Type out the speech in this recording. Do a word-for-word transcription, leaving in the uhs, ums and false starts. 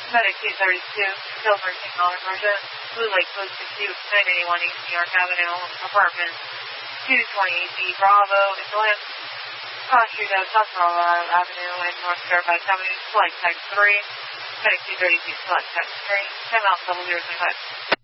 Medic two thirty-two, Skilled Nursing Non-Emergent, Blue Lake Post two, nine eighty-one East New York Avenue, Apartment two twenty-eight B Bravo, Inland, Country Road, South Colorado Avenue, and North Fairfax Avenue, Select Text three, Medic two thirty-two, Select Text three, time out, double zero twenty-five.